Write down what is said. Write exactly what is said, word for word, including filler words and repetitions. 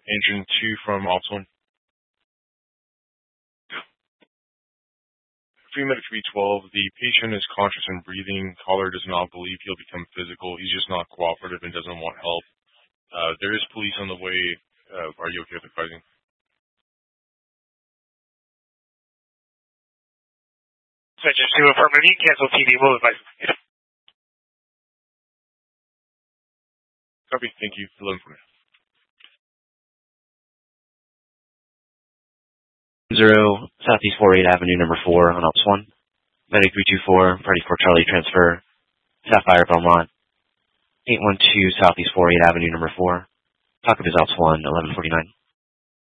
Engine two from Ops one. Pre-medic three twelve, the patient is conscious and breathing. Caller does not believe he'll become physical. He's just not cooperative and doesn't want help. Uh, there is police on the way. Uh, are you okay with advising? Switches to affirmative. You cancel T V. We'll advise. Copy. Thank you. eleven for me. Zero, Southeast forty-eight Avenue, number four on Ops one. Medic three two four, Party four Charlie transfer. Sapphire Belmont. eight one two Southeast forty-eight Avenue, number four. Talk of his Ops one, eleven forty-nine.